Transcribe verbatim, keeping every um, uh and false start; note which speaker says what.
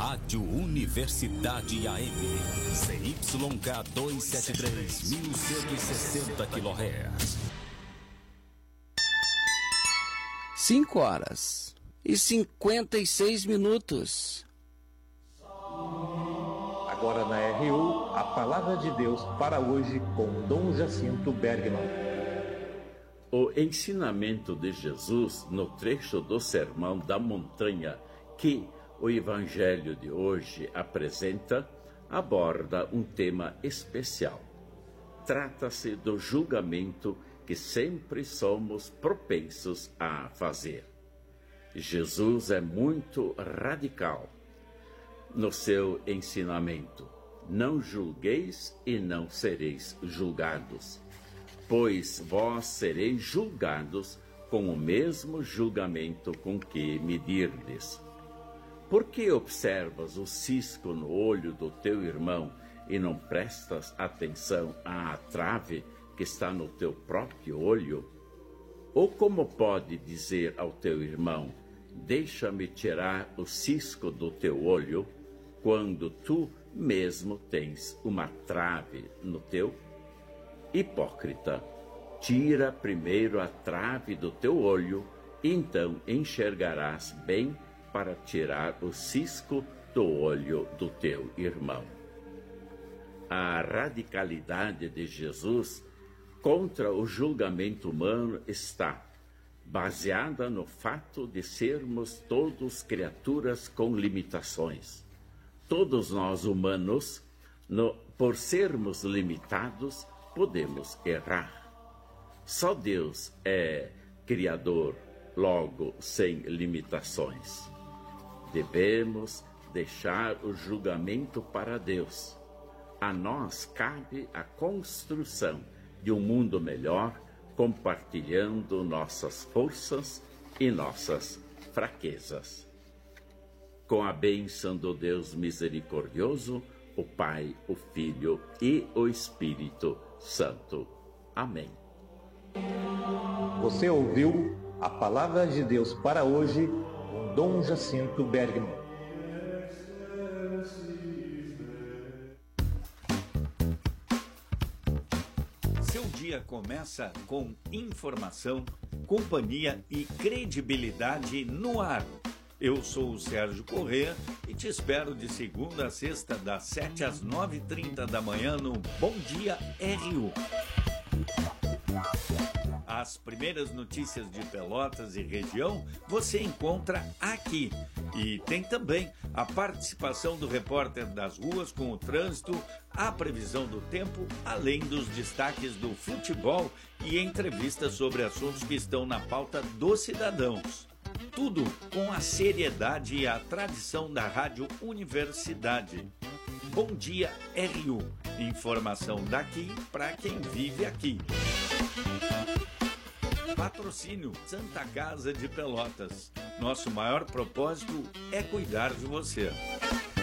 Speaker 1: Rádio Universidade A M, C Y K duzentos e setenta e três, mil cento e sessenta quilohertz.
Speaker 2: cinco horas e cinquenta e seis minutos.
Speaker 3: Agora na R U, a palavra de Deus para hoje com Dom Jacinto Bergman.
Speaker 4: O ensinamento de Jesus no trecho do Sermão da Montanha que o Evangelho de hoje apresenta, aborda um tema especial. Trata-se do julgamento que sempre somos propensos a fazer. Jesus é muito radical no seu ensinamento. Não julgueis e não sereis julgados, pois vós sereis julgados com o mesmo julgamento com que medirdes. Por que observas o cisco no olho do teu irmão e não prestas atenção à trave que está no teu próprio olho? Ou como pode dizer ao teu irmão, deixa-me tirar o cisco do teu olho, quando tu mesmo tens uma trave no teu? Hipócrita, tira primeiro a trave do teu olho, então enxergarás bem para tirar o cisco do olho do teu irmão. A radicalidade de Jesus contra o julgamento humano está baseada no fato de sermos todos criaturas com limitações. Todos nós humanos, no, por sermos limitados, podemos errar. Só Deus é Criador, logo sem limitações. Devemos deixar o julgamento para Deus. A nós cabe a construção de um mundo melhor, compartilhando nossas forças e nossas fraquezas. Com a bênção do Deus misericordioso, o Pai, o Filho e o Espírito Santo. Amém.
Speaker 3: Você ouviu a palavra de Deus para hoje com Dom Jacinto Bergman.
Speaker 5: Seu dia começa com informação, companhia e credibilidade no ar. Eu sou o Sérgio Corrêa e te espero de segunda a sexta, das sete às nove e trinta da manhã no Bom Dia R U. As primeiras notícias de Pelotas e região você encontra aqui. E tem também a participação do repórter das ruas com o trânsito, a previsão do tempo, além dos destaques do futebol e entrevistas sobre assuntos que estão na pauta dos cidadãos. Tudo com a seriedade e a tradição da Rádio Universidade. Bom Dia R U. Informação daqui para quem vive aqui. Patrocínio Santa Casa de Pelotas. Nosso maior propósito é cuidar de você.